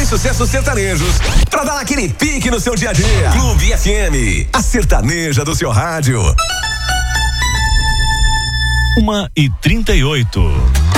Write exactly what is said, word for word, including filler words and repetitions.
sucessos sertanejos pra dar aquele pique no seu dia a dia. Clube F M, a sertaneja do seu rádio. Uma e trinta e oito.